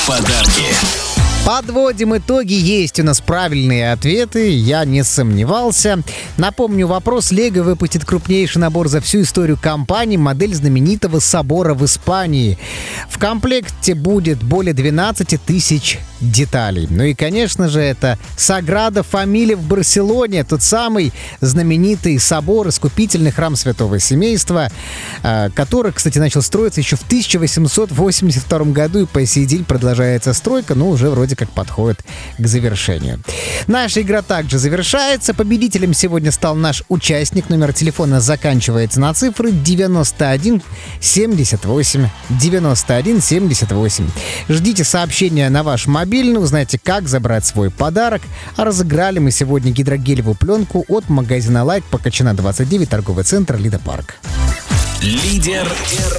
подарки. Подводим итоги. Есть у нас правильные ответы, я не сомневался. Напомню, вопрос. Лего выпустит крупнейший набор за всю историю компании, модель знаменитого собора в Испании. В комплекте будет более 12 тысяч деталей. Ну и, конечно же, это Саграда Фамилия в Барселоне, тот самый знаменитый собор, искупительный храм Святого Семейства, который, кстати, начал строиться еще в 1882 году и по сей день продолжается стройка, но уже вроде как подходит к завершению. Наша игра также завершается. Победителем сегодня стал наш участник. Номер телефона заканчивается на цифры 9178. 9178. Ждите сообщения на ваш мобильный, узнайте, как забрать свой подарок. А разыграли мы сегодня гидрогелевую пленку от магазина Light по Качана 29, торговый центр Лида Парк. Лидер